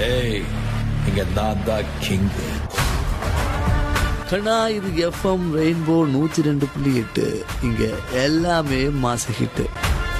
ஏய் இங்க நான் தான் கிங். கண்ணா இது எஃப்எம் ரெயின்போ 102.8. இங்க எல்லாமே மாச ஹிட்.